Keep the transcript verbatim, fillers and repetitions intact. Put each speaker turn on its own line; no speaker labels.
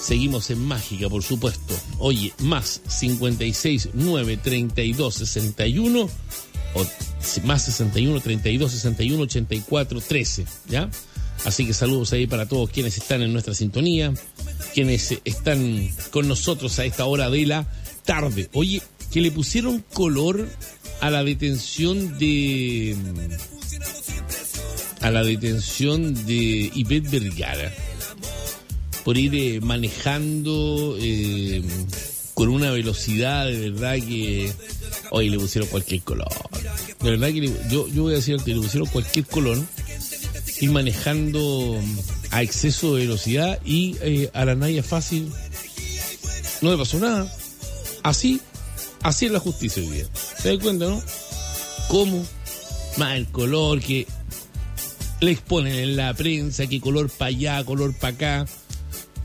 Seguimos en Mágica, por supuesto. Oye, más cincuenta y seis, nueve, treinta y dos, sesenta y uno, o más sesenta y uno, treinta y dos, sesenta y uno, ochenta y cuatro, trece, ¿ya? Así que saludos ahí para todos quienes están en nuestra sintonía, quienes están con nosotros a esta hora de la tarde. Oye, que le pusieron color a la detención de... a la detención de Ivette Vergara por ir eh, manejando eh, con una velocidad de verdad que hoy le pusieron cualquier color. De verdad que le, yo, yo voy a decir que le pusieron cualquier color, ir manejando a exceso de velocidad y eh, a la Naya Fácil no le pasó nada. Así, así es la justicia hoy día. ¿Se dan cuenta, no? ¿Cómo? Más el color que le exponen en la prensa, que color para allá, color para acá.